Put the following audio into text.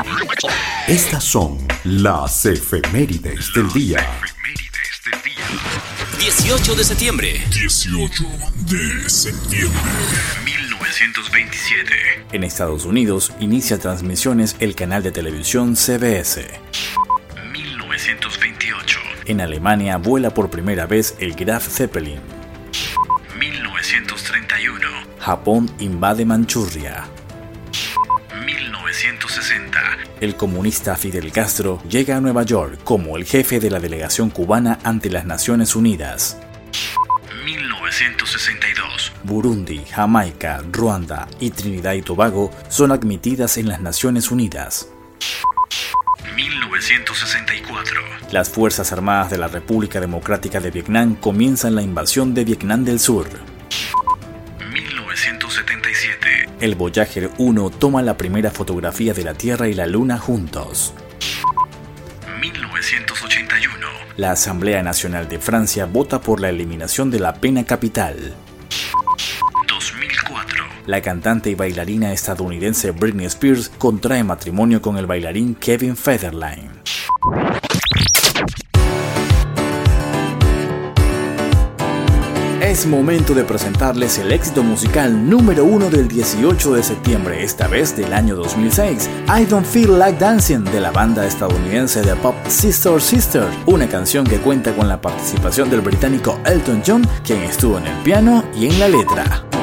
Estas son las efemérides del día. 18 de septiembre. 18 de septiembre. 1927. En Estados Unidos inicia transmisiones el canal de televisión CBS. 1928. En Alemania vuela por primera vez el Graf Zeppelin. 1931. Japón invade Manchuria. 1960. El comunista Fidel Castro llega a Nueva York como el jefe de la delegación cubana ante las Naciones Unidas. 1962. Burundi, Jamaica, Ruanda y Trinidad y Tobago son admitidas en las Naciones Unidas. 1964. Las Fuerzas Armadas de la República Democrática de Vietnam comienzan la invasión de Vietnam del Sur. 1977. El Voyager 1 toma la primera fotografía de la Tierra y la Luna juntos. 1981. La Asamblea Nacional de Francia vota por la eliminación de la pena capital. 2004. La cantante y bailarina estadounidense Britney Spears contrae matrimonio con el bailarín Kevin Federline. Es momento de presentarles el éxito musical número 1 del 18 de septiembre, esta vez del año 2006, I Don't Feel Like Dancing, de la banda estadounidense de pop Sister Sister, una canción que cuenta con la participación del británico Elton John, quien estuvo en el piano y en la letra.